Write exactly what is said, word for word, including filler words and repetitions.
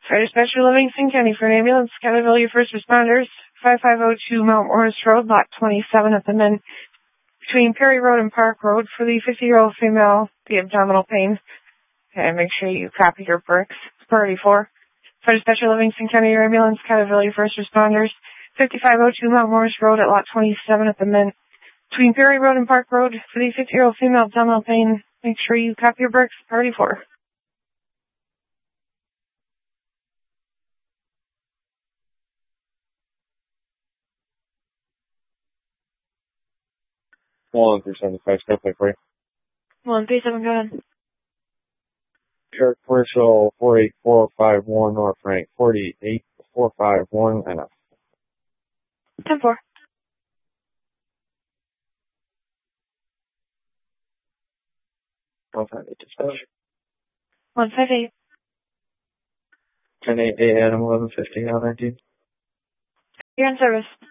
Fire Dispatcher Livingston County for an ambulance, Caterville First Responders, five five zero two Mount Morris Road, lot twenty-seven at the Min, between Perry Road and Park Road for the fifty-year-old female, the abdominal pain. And make sure you copy your bricks. Priority four. Fire Dispatcher Livingston County Ambulance, Caterville First Responders, fifty-five oh two Mount Morris Road at lot twenty-seven at the Mint, between Perry Road and Park Road for the fifty-year-old female abdominal pain. Make sure you copy your bricks. Priority four. One three seven five, step by for you. One three seven, go ahead. Air Commercial four eight four five one North Rank forty-eight four five one N F. ten four. one five eight dispatch. one five eight. ten eight A Adam eleven fifty, now nineteen. You're in service.